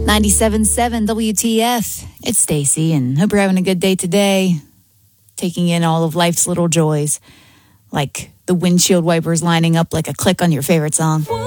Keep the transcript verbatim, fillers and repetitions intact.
ninety-seven point seven W T F. It's Stacy, and hope you're having a good day today. Taking in all of life's little joys, like the windshield wipers lining up like a click on your favorite song.